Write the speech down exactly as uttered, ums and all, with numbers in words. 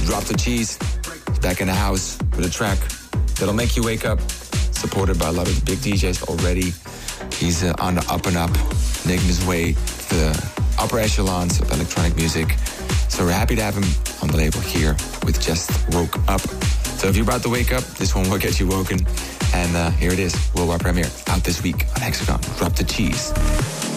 Drop the Cheese. He's back in the house with a track that'll make you wake up. Supported by a lot of the big D Js already. He's uh, on the up and up, making his way to the upper echelons of electronic music. So we're happy to have him on the label here with Just Woke Up. So if you're about to wake up, this one will get you woken. And uh, here it is, worldwide premiere, out this week on Hexagon. Drop the Cheese.